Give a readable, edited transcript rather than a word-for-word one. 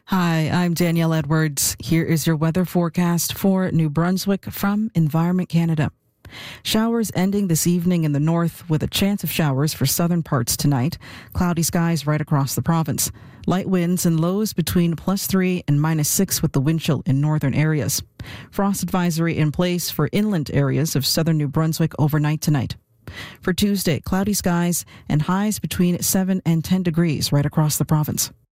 Hi, I'm Danielle Edwards. Here is your weather forecast for New Brunswick from Environment Canada. Showers ending this evening in the north with a chance of showers for southern parts tonight. Cloudy skies right across the province. Light winds and lows between +3 and -6 with the wind chill in northern areas. Frost advisory in place for inland areas of southern New Brunswick overnight tonight. For Tuesday, cloudy skies and highs between 7 and 10 degrees right across the province.